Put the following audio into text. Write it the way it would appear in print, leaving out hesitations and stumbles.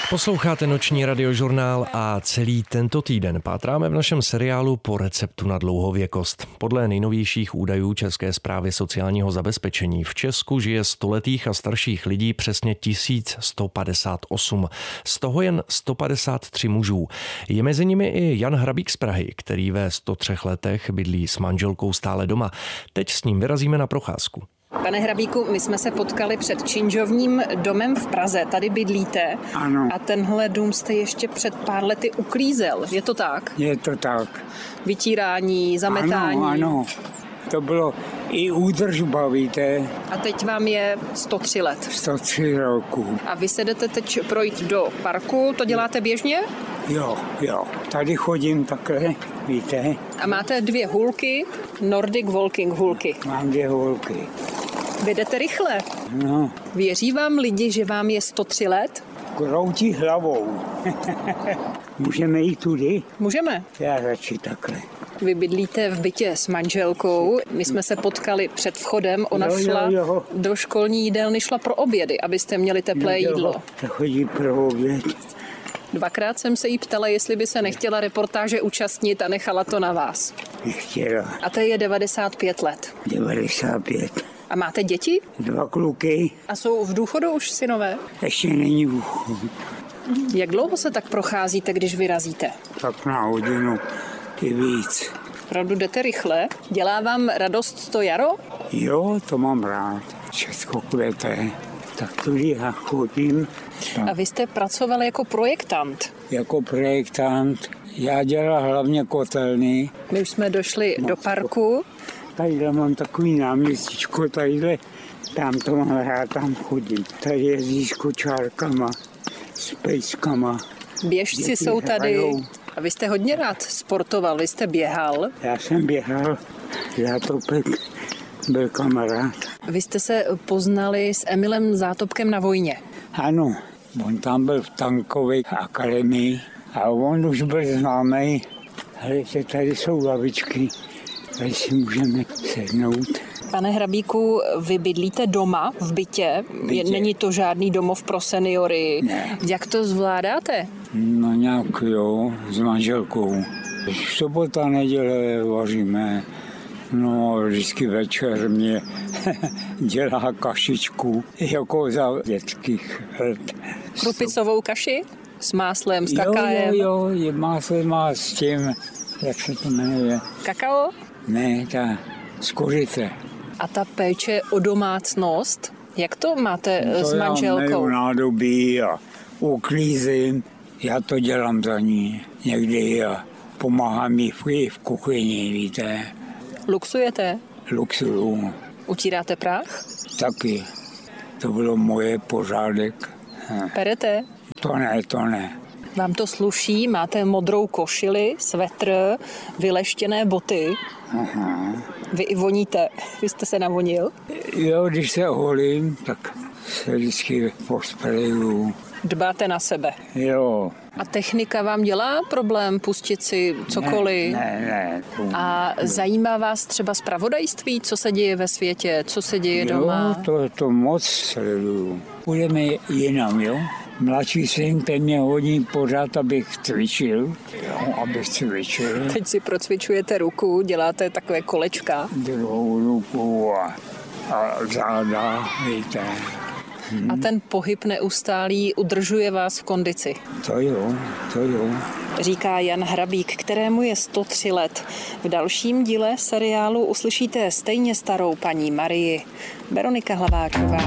Posloucháte noční radiožurnál a celý tento týden pátráme v našem seriálu po receptu na dlouhověkost. Podle nejnovějších údajů České správy sociálního zabezpečení v Česku žije stoletých a starších lidí přesně 1158. Z toho jen 153 mužů. Je mezi nimi i Jan Hrabík z Prahy, který ve 103 letech bydlí s manželkou stále doma. Teď s ním vyrazíme na procházku. Pane Hrabíku, my jsme se potkali před činžovním domem v Praze. Tady bydlíte. Ano. A tenhle dům jste ještě před pár lety uklízel. Je to tak? Je to tak. Vytírání, zametání. Ano. To bylo i údržba, víte. A teď vám je 103 let. 103 roku. A vy se jdete teď projít do parku, to děláte běžně? Jo. Tady chodím takhle, víte. A máte 2 hůlky, Nordic Walking hůlky. Mám 2 hůlky. Vy jdete rychle. No, Věří vám lidi, že vám je 103 let? kroutí hlavou. Můžeme jít tudy? Můžeme. Já radši takhle. Vy bydlíte v bytě s manželkou. My jsme se potkali před vchodem. Ona šla do školní jídelny, šla pro obědy, abyste měli teplé jídlo. To chodí pro oběd. 2krát jsem se jí ptala, jestli by se nechtěla reportáže účastnit a nechala to na vás. Nechtěla. A to je 95 let. 95. A máte děti? 2 kluky. A jsou v důchodu už synové? Ještě není v důchodu. Jak dlouho se tak procházíte, když vyrazíte? Tak na hodinu i víc. Opravdu jdete rychle? Dělá vám radost to jaro? Jo, to mám rád. Všechno kvete. Tak tudy já chodím. A vy jste pracoval jako projektant. Jako projektant. Já dělal hlavně kotelny. My už jsme došli do parku. Tadyhle mám takový náměstíčko, tadyhle. Tam to mám rád, tam chodím. Tady jezdí s kočárkama, s pejskama. Běžci Děti jsou tady. hrajou. A vy jste hodně rád sportoval, vy jste běhal. Já jsem běhal, Zátopek byl kamarád. Vy jste se poznali s Emilem Zátopkem na vojně. Ano, on tam byl v tankové akademii a on už byl známý. Hledajte, tady jsou lavičky, tady si můžeme sednout. Pane Hrabíku, vy bydlíte doma v bytě? Není to žádný domov pro seniory? Ne. Jak to zvládáte? No nějak jo, s manželkou. Sobota, neděle vaříme. No vždycky večer mě dělá kašičku, jako za dětských let. Krupicovou kaši? S máslem, s kakaem? Jo, je máslem a s tím, jak se to jmenuje? Kakao? Ne, ta z kořice. A ta péče o domácnost, jak to máte s manželkou? Já meju nádobí a uklízím. Já to dělám za ní někdy a pomáhám jí v kuchyni, víte. Luxujete? Luxuju. Utíráte prach? Taky. To bylo moje pořádek. Perete? To ne. Vám to sluší? Máte modrou košili, svetr, vyleštěné boty. Aha. Vy i voníte. Vy jste se navonil? Jo, když se holím, tak se vždycky pospreju. Dbáte na sebe. Jo. A technika vám dělá problém pustit si cokoliv? Ne. A zajímá vás třeba zpravodajství, co se děje ve světě, co se děje doma? Jo, to moc sleduju. Budeme jinam, jo? Mladší syn, ten mě hodí pořád, abych cvičil. Teď si procvičujete ruku, děláte takové kolečka. Druhou ruku a záda, víte. A ten pohyb neustálý udržuje vás v kondici. To jo. Říká Jan Hrabík, kterému je 103 let. V dalším díle seriálu uslyšíte stejně starou paní Marii. Veronika Hlaváčová.